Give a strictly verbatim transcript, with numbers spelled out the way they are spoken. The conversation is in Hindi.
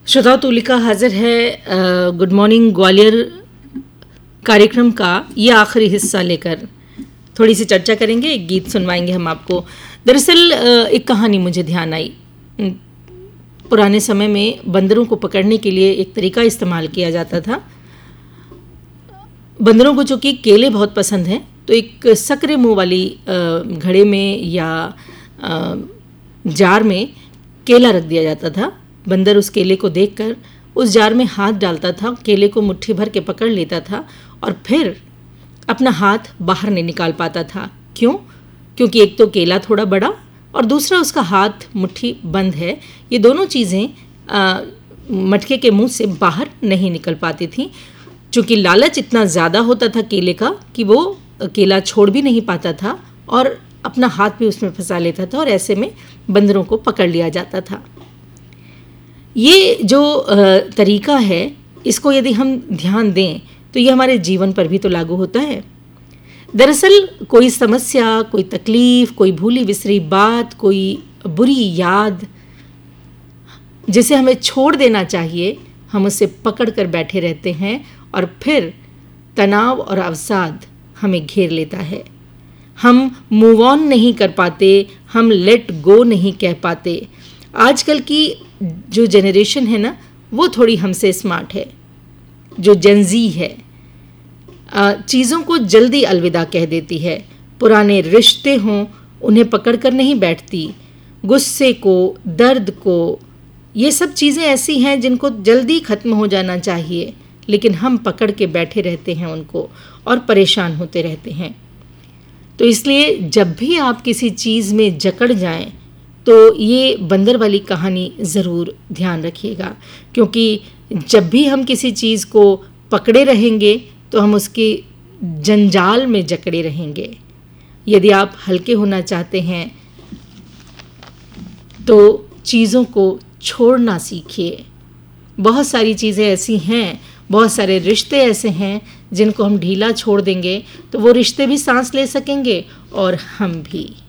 श्रोताओं, तुलिका हाजिर है अ, गुड मॉर्निंग ग्वालियर कार्यक्रम का ये आखिरी हिस्सा लेकर। थोड़ी सी चर्चा करेंगे, एक गीत सुनवाएंगे हम आपको। दरअसल अ, एक कहानी मुझे ध्यान आई। अम, पुराने समय में बंदरों को पकड़ने के लिए एक तरीका इस्तेमाल किया जाता था। बंदरों को चूँकि केले बहुत पसंद हैं, तो एक सकरे मुंह वाली अ, घड़े में या अ, जार में केला रख दिया जाता था। बंदर उस केले को देखकर उस जार में हाथ डालता था, केले को मुट्ठी भर के पकड़ लेता था और फिर अपना हाथ बाहर नहीं निकाल पाता था। क्यों? क्योंकि एक तो केला थोड़ा बड़ा और दूसरा उसका हाथ मुट्ठी बंद है। ये दोनों चीज़ें मटके के मुंह से बाहर नहीं निकल पाती थीं। चूँकि लालच इतना ज़्यादा होता था केले का कि वो केला छोड़ भी नहीं पाता था और अपना हाथ भी उसमें फंसा लेता था और ऐसे में बंदरों को पकड़ लिया जाता था। ये जो तरीका है, इसको यदि हम ध्यान दें तो ये हमारे जीवन पर भी तो लागू होता है। दरअसल कोई समस्या, कोई तकलीफ़, कोई भूली बिसरी बात, कोई बुरी याद जिसे हमें छोड़ देना चाहिए, हम उसे पकड़ कर बैठे रहते हैं और फिर तनाव और अवसाद हमें घेर लेता है। हम मूव ऑन नहीं कर पाते, हम लेट गो नहीं कह पाते। आजकल की जो जनरेशन है ना, वो थोड़ी हमसे स्मार्ट है। जो जेनज़ी है, चीज़ों को जल्दी अलविदा कह देती है। पुराने रिश्ते हों, उन्हें पकड़ कर नहीं बैठती। गुस्से को, दर्द को, ये सब चीज़ें ऐसी हैं जिनको जल्दी ख़त्म हो जाना चाहिए, लेकिन हम पकड़ के बैठे रहते हैं उनको और परेशान होते रहते हैं। तो इसलिए जब भी आप किसी चीज़ में जकड़ जाएं, तो ये बंदर वाली कहानी ज़रूर ध्यान रखिएगा, क्योंकि जब भी हम किसी चीज़ को पकड़े रहेंगे तो हम उसके जंजाल में जकड़े रहेंगे। यदि आप हल्के होना चाहते हैं तो चीज़ों को छोड़ना सीखिए। बहुत सारी चीज़ें ऐसी हैं, बहुत सारे रिश्ते ऐसे हैं जिनको हम ढीला छोड़ देंगे तो वो रिश्ते भी सांस ले सकेंगे और हम भी।